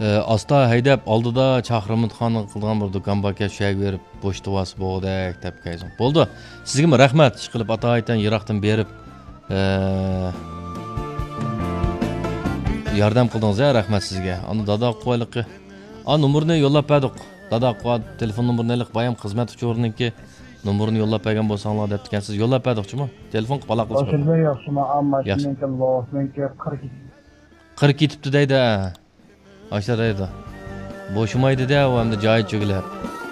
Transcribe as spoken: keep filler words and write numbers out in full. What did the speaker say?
asta haydab oldida chaqirmutxonni qilgan bir do'kon baka shak berib pochtovasi bo'g'dak deb kaysin. Bo'ldi. Sizga rahmat ish qilib atoydan yiroqdan berib yordam qildingiz, rahmat sizga. Ani dada qo'yliqi. An nomerni yo'llab berdik. Dada qo'y telefon nomerini liq bayam xizmat uchurniki nomerini yo'llab bergan bo'lsanglar deb ekansiz. Yo'llab berdikmi? Telefon qilib aloqa qilib. Oshirmay yaxshimi? Ammo menga losmenga qirq qirq ketibdi deydi. Aşağıdaydı. Boşumaydı da o hem de cahil çöküler.